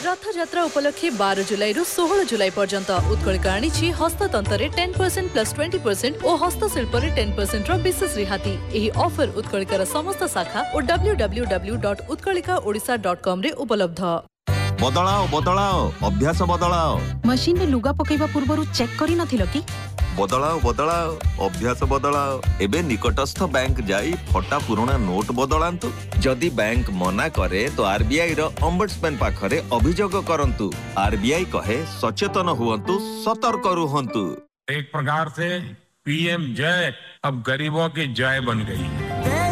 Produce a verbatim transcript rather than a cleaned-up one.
रथयात्रा उपलक्षे बारह जुलाई रु सोलह जुलाई पर्यंत उत्कलिका आनी हस्ततंत्र ten percent plus twenty percent और हस्तशिल्प टेन परसेंट विशेष रिहाती। यही ऑफर उत्कलिकार समस्त शाखा और W W W dot Utkalika Odisha dot com रे उपलब्ध। बदलाओ बदलाओ अभ्यास बदलाओ। मशीन रे लुगा पकेबा पूर्वरु चेक करि नथिलो कि? बदलाओ बदलाओ अभ्यास बदलाओ। एबे निकटस्थ बैंक जाई फटा पुराना नोट बदलांतु। जदि बैंक मना करे तो आरबीआई रो ओम्बड्समैन पाखरे अभियोग करंतु। आरबीआई कहे सचेतन हुवंतु, सतर्क रुहंतु। एक प्रकार से पीएम जय अब गरीबों की जय बन गई है।